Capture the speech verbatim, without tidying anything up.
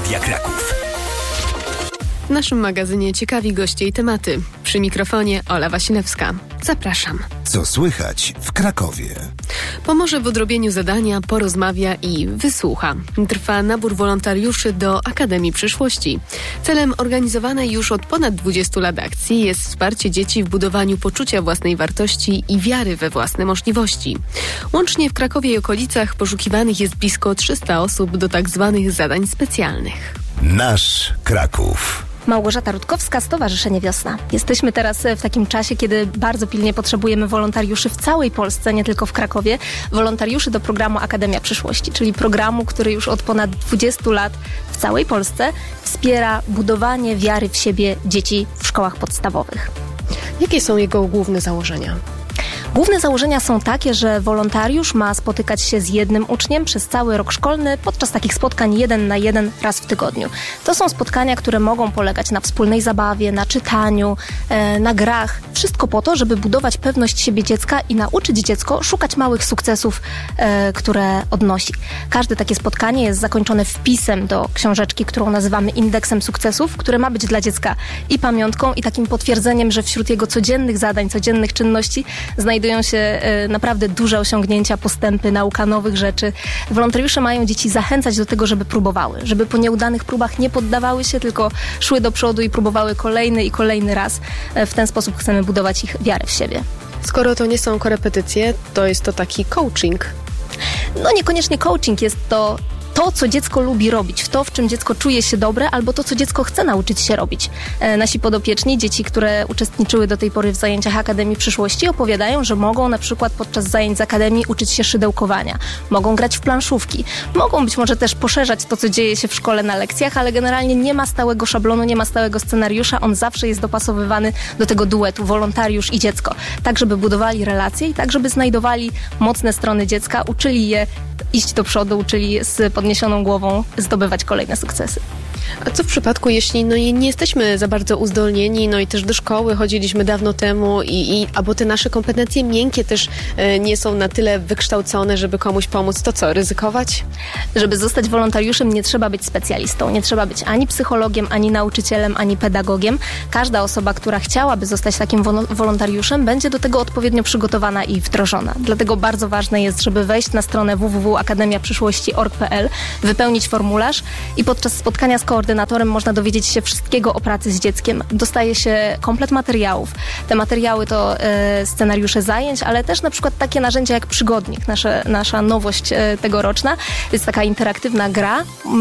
Radia Kraków. W naszym magazynie ciekawi goście i tematy. Przy mikrofonie Ola Wasilewska. Zapraszam. Co słychać w Krakowie? Pomoże w odrobieniu zadania, porozmawia i wysłucha. Trwa nabór wolontariuszy do Akademii Przyszłości. Celem organizowanej już od ponad dwudziestu lat akcji jest wsparcie dzieci w budowaniu poczucia własnej wartości i wiary we własne możliwości. Łącznie w Krakowie i okolicach poszukiwanych jest blisko trzysta osób do tak zwanych zadań specjalnych. Nasz Kraków. Małgorzata Rutkowska, Stowarzyszenie Wiosna. Jesteśmy teraz w takim czasie, kiedy bardzo pilnie potrzebujemy wolontariuszy w całej Polsce, nie tylko w Krakowie. Wolontariuszy do programu Akademia Przyszłości, czyli programu, który już od ponad dwudziestu lat w całej Polsce wspiera budowanie wiary w siebie dzieci w szkołach podstawowych. Jakie są jego główne założenia? Główne założenia są takie, że wolontariusz ma spotykać się z jednym uczniem przez cały rok szkolny podczas takich spotkań jeden na jeden raz w tygodniu. To są spotkania, które mogą polegać na wspólnej zabawie, na czytaniu, e, na grach. Wszystko po to, żeby budować pewność siebie dziecka i nauczyć dziecko szukać małych sukcesów, e, które odnosi. Każde takie spotkanie jest zakończone wpisem do książeczki, którą nazywamy indeksem sukcesów, które ma być dla dziecka i pamiątką, i takim potwierdzeniem, że wśród jego codziennych zadań, codziennych czynności znajdują się e, naprawdę duże osiągnięcia, postępy, nauka nowych rzeczy. Wolontariusze mają dzieci zachęcać do tego, żeby próbowały, żeby po nieudanych próbach nie poddawały się, tylko szły do przodu i próbowały kolejny i kolejny raz. E, w ten sposób chcemy budować ich wiarę w siebie. Skoro to nie są korepetycje, to jest to taki coaching. No niekoniecznie coaching, jest to to, co dziecko lubi robić, w to, w czym dziecko czuje się dobre, albo to, co dziecko chce nauczyć się robić. E, nasi podopieczni, dzieci, które uczestniczyły do tej pory w zajęciach Akademii Przyszłości, opowiadają, że mogą na przykład podczas zajęć z Akademii uczyć się szydełkowania, mogą grać w planszówki, mogą być może też poszerzać to, co dzieje się w szkole na lekcjach, ale generalnie nie ma stałego szablonu, nie ma stałego scenariusza, on zawsze jest dopasowywany do tego duetu wolontariusz i dziecko, tak żeby budowali relacje i tak żeby znajdowali mocne strony dziecka, uczyli je iść do przodu, uczyli z podniesioną głową zdobywać kolejne sukcesy. A co w przypadku, jeśli no, nie jesteśmy za bardzo uzdolnieni, no i też do szkoły chodziliśmy dawno temu, i, i albo te nasze kompetencje miękkie też e, nie są na tyle wykształcone, żeby komuś pomóc, to co, ryzykować? Żeby zostać wolontariuszem, nie trzeba być specjalistą, nie trzeba być ani psychologiem, ani nauczycielem, ani pedagogiem. Każda osoba, która chciałaby zostać takim wol- wolontariuszem, będzie do tego odpowiednio przygotowana i wdrożona. Dlatego bardzo ważne jest, żeby wejść na stronę w w w kropka akademia przyszłości kropka org kropka p l, wypełnić formularz i podczas spotkania z koordynatorem można dowiedzieć się wszystkiego o pracy z dzieckiem. Dostaje się komplet materiałów. Te materiały to e, scenariusze zajęć, ale też na przykład takie narzędzia jak przygodnik, nasze, nasza nowość e, tegoroczna. Jest taka interaktywna gra.